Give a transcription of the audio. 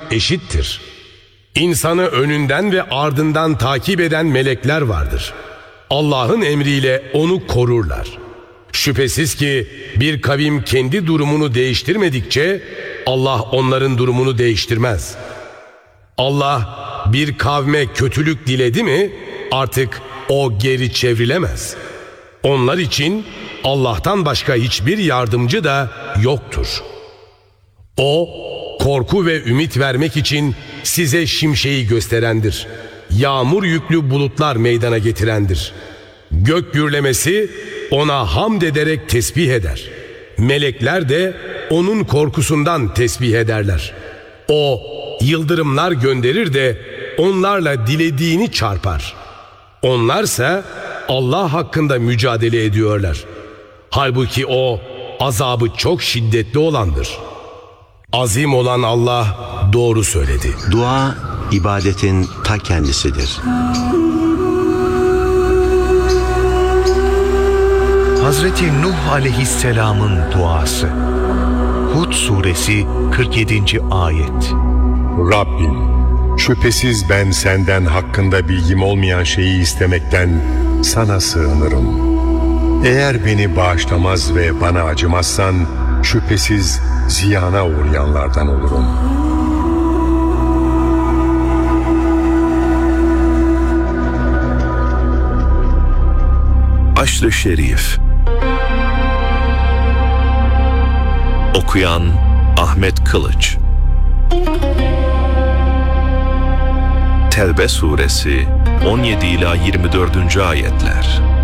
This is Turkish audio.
eşittir. İnsanı önünden ve ardından takip eden melekler vardır. Allah'ın emriyle onu korurlar. Şüphesiz ki bir kavim kendi durumunu değiştirmedikçe Allah onların durumunu değiştirmez. Allah bir kavme kötülük diledi mi artık o geri çevrilemez. Onlar için Allah'tan başka hiçbir yardımcı da yoktur. O korku ve ümit vermek için size şimşeği gösterendir. Yağmur yüklü bulutlar meydana getirendir. Gök gürlemesi ona hamd ederek tesbih eder. Melekler de onun korkusundan tesbih ederler. O yıldırımlar gönderir de onlarla dilediğini çarpar. Onlarsa Allah hakkında mücadele ediyorlar. Halbuki o azabı çok şiddetli olandır. Azim olan Allah doğru söyledi. Dua ibadetin ta kendisidir. Hazreti Nuh aleyhisselamın duası. Hud suresi 47. ayet. Rabbim, şüphesiz ben senden hakkında bilgim olmayan şeyi istemekten sana sığınırım. Eğer beni bağışlamaz ve bana acımazsan şüphesiz ziyana uğrayanlardan olurum. Haşr-ı Şerif. Okuyan Ahmet Kılıç. Tevbe suresi 17 ila 24. ayetler.